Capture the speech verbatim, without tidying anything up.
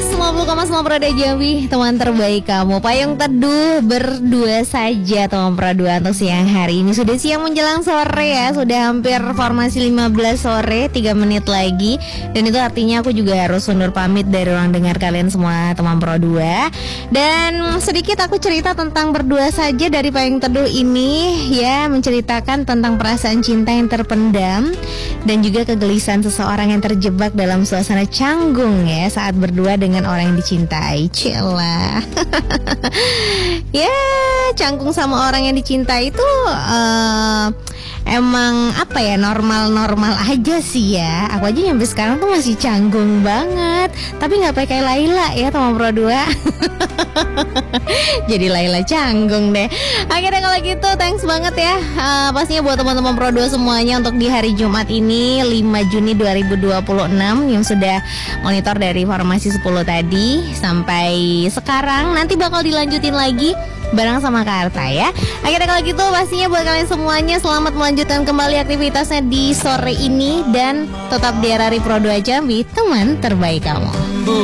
sembilan puluh koma sembilan Pro Jambi, teman terbaik kamu. Payung teduh berdua saja teman Pro dua untuk siang hari ini. Sudah siang menjelang sore ya. Sudah hampir formasi lima belas sore, tiga menit lagi. Dan itu artinya aku juga harus undur pamit dari ruang dengar kalian semua teman Pro dua. Dan sedikit aku cerita tentang berdua saja dari Payung Teduh ini ya, menceritakan tentang perasaan cinta yang terpendam dan juga kegelisahan seseorang yang terjebak dalam suasana canggung ya saat berdua dengan orang yang dicintai. Cila. Ya, canggung sama orang yang dicintai itu uh, emang apa ya, normal-normal aja sih ya. Aku aja nyampe sekarang tuh masih canggung banget. Tapi gak pakai Laila ya teman Pro dua. Jadi Laila canggung deh. Akhirnya kalau gitu thanks banget ya, uh, pastinya buat teman-teman Pro dua semuanya untuk di hari Jumat ini lima Juni dua ribu dua puluh enam yang sudah monitor dari formasi sepuluh tadi sampai sekarang. Nanti bakal dilanjutin lagi bareng sama Kak Arta ya. Akhirnya kalau gitu pastinya buat kalian semuanya selamat melanjutkan kembali aktivitasnya di sore ini. Dan tetap di R R I Pro dua Jambi, teman terbaik kamu.